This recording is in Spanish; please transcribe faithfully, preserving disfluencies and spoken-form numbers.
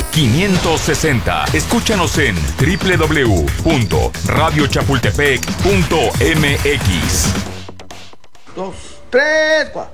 quinientos sesenta. Escúchanos en doble u doble u doble u punto radio chapultepec punto m x. Dos, tres, cuatro.